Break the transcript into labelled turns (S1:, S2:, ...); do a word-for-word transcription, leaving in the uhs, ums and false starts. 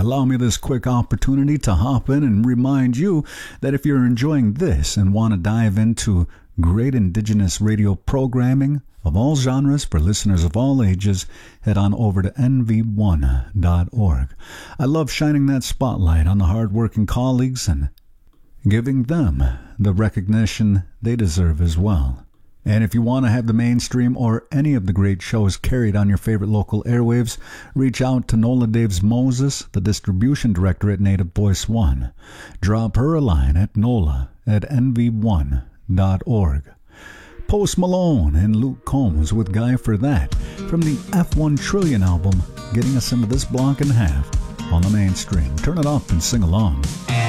S1: allow me this quick opportunity to hop in and remind you that if you're enjoying this and want to dive into great Indigenous radio programming of all genres for listeners of all ages, head on over to N V one dot org. I love shining that spotlight on the hardworking colleagues and giving them the recognition they deserve as well. And if you want to have the mainstream or any of the great shows carried on your favorite local airwaves, reach out to Nola Daves Moses, the distribution director at Native Voice One. Drop her a line at nola at N V one dot org. Post Malone and Luke Combs with Guy for That from the F one Trillion album, getting us into this block and a half on the mainstream. Turn it up and sing along.